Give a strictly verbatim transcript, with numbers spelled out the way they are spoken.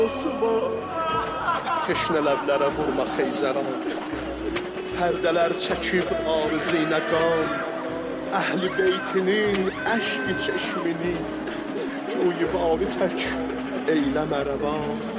var. Teşnə ləblərə vurma xeyzəran, pərdələr çəkib arızı qan, əhli beytinin əşqi çeşmini, cuyub abi tək eyləmə rəvan.